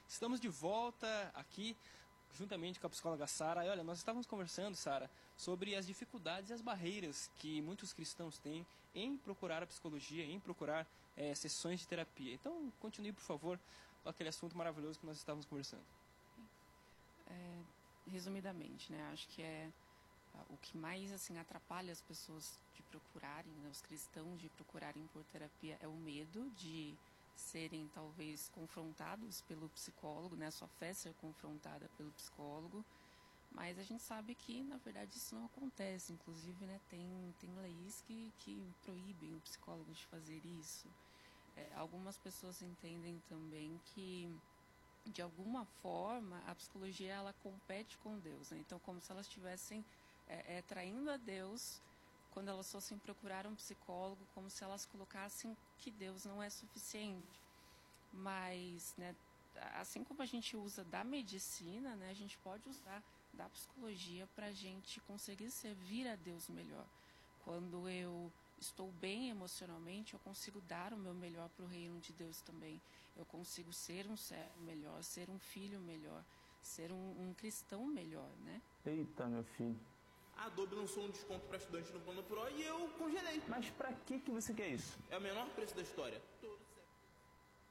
Estamos de volta aqui, juntamente com a psicóloga Sara. E olha, nós estávamos conversando, Sara, sobre as dificuldades e as barreiras que muitos cristãos têm em procurar a psicologia, em procurar sessões de terapia. Então, continue, por favor, com aquele assunto maravilhoso que nós estávamos conversando. Resumidamente, né, acho que o que mais assim atrapalha as pessoas de procurarem, né, os cristãos de procurarem por terapia, é o medo de serem talvez confrontados pelo psicólogo, né, a sua fé ser confrontada pelo psicólogo, mas a gente sabe que na verdade isso não acontece. Inclusive, né, tem leis que proíbem o psicólogo de fazer isso. Algumas pessoas entendem também que de alguma forma a psicologia ela compete com Deus, né? Então, como se elas estivessem traindo a Deus quando elas fossem procurar um psicólogo, como se elas colocassem que Deus não é suficiente. Mas, né, assim como a gente usa da medicina, né, a gente pode usar da psicologia para a gente conseguir servir a Deus melhor. Quando eu estou bem emocionalmente, eu consigo dar o meu melhor para o reino de Deus também. Eu consigo ser um servo melhor, ser um filho melhor, ser um cristão melhor, né? Eita, meu filho. A Adobe lançou um desconto para estudante no Plano Pro e eu congelei. Mas pra que você quer isso? É o menor preço da história.